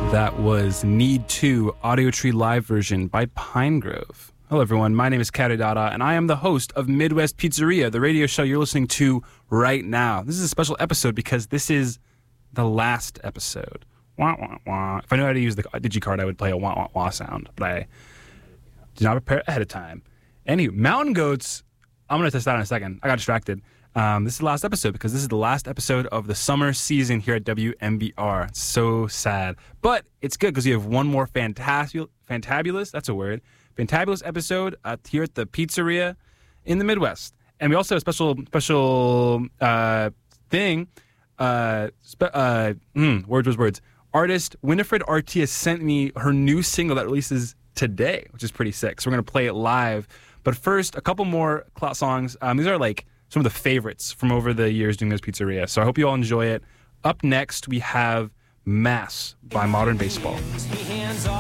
That was Need 2 Audio Tree Live version by Pinegrove. Hello everyone, my name is Karidata and I am the host of Midwest Pizzeria, the radio show you're listening to right now. This is a special episode because this is the last episode. Wah, wah, wah. If I knew how to use the digicard, I would play a wah, wah, wah sound, but I did not prepare ahead of time. Anyway, Mountain Goats, I'm going to test that in a second. I got distracted. This is the last episode because this is the last episode of the summer season here at WMBR. It's so sad. But it's good because we have one more fantabulous, that's a word, fantabulous episode here at the pizzeria in the Midwest. And we also have a special thing. Words. Artist Winifred Artias sent me her new single that releases today, which is pretty sick. So we're going to play it live. But first, a couple more songs. These are like some of the favorites from over the years doing this pizzeria. So I hope you all enjoy it. Up next, we have Mass by Modern Baseball.